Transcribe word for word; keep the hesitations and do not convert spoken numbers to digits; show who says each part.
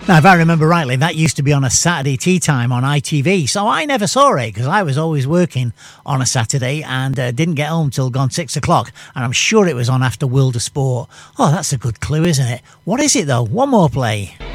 Speaker 1: Now, if I remember rightly, that used to be on a Saturday tea time on I T V, so I never saw it because I was always working on a Saturday and uh, didn't get home till gone six o'clock, and I'm sure it was on after World of Sport. Oh, that's a good clue, isn't it? What is it, though? One more play.